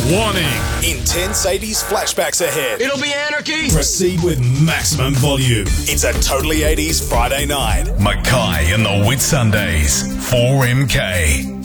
Warning. Intense 80s flashbacks ahead. It'll be anarchy. Proceed with maximum volume. It's a Totally 80s Friday night. Mackay and the Whitsundays. 4MK.